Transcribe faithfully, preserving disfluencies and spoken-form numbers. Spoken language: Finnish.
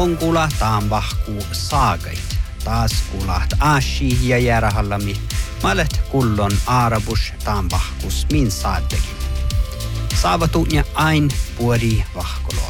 Tonkula taan vahku saagait. Taas kuulaht aashi ja järahallami. Malet kullon aarabus taan vahkus min saaddekin. Saavatun ja ain puoli vahkoloa.